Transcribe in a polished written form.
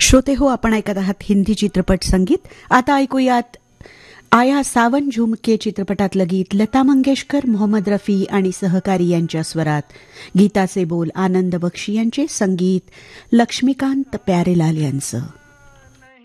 श्रोते हो, आपण ऐकत आहात हिंदी चित्रपट संगीत. आता ऐकूयात आया सावन झुमके चित्रपटातलं गीत. लता मंगेशकर, मोहम्मद रफी आणि सहकारी यांच्या स्वरात. गीताचे बोल आनंद बक्षी यांचे, संगीत लक्ष्मीकांत प्यारेलाल यांचं.